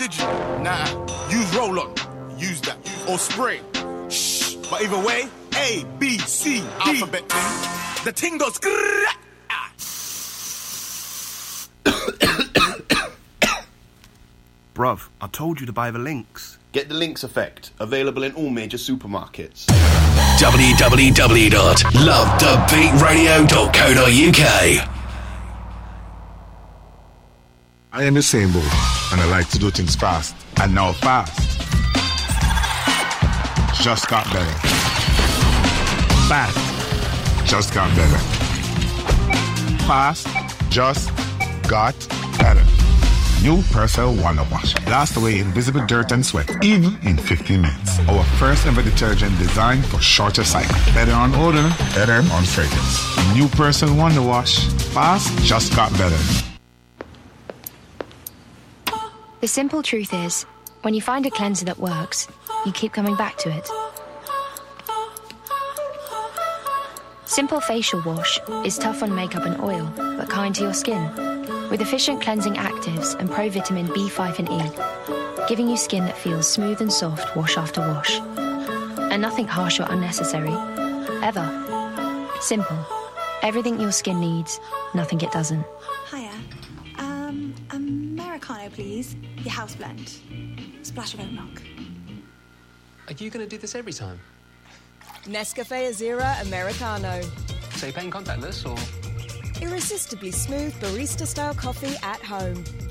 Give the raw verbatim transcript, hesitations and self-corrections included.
did you? Nah, use roll-on. Use that. Or spray. Shh. But either way, A, B, C, D. Alphabet thing. The ting goes... Bruv, I told you to buy the Lynx. Get the Lynx effect. Available in all major supermarkets. w w w dot love the beat radio dot co dot u k. I am Usain Bolt, and I like to do things fast. And now fast just got better. Fast just got better. Fast just got better. New Persil Wonder Wash. Blast away invisible dirt and sweat, even in fifteen minutes. Our first ever detergent designed for shorter cycle. Better on odor, better on fragrance. New Persil Wonder Wash. Fast just got better. The simple truth is, when you find a cleanser that works, you keep coming back to it. Simple Facial Wash is tough on makeup and oil, but kind to your skin. With efficient cleansing actives and pro-vitamin B five and E, giving you skin that feels smooth and soft wash after wash. And nothing harsh or unnecessary, ever. Simple. Everything your skin needs, nothing it doesn't. Hiya. Um, Americano, please. Your house blend. Splash of oat milk. Are you going to do this every time? Nescafe Azera Americano. So you're paying contactless, or...? Irresistibly smooth barista-style coffee at home.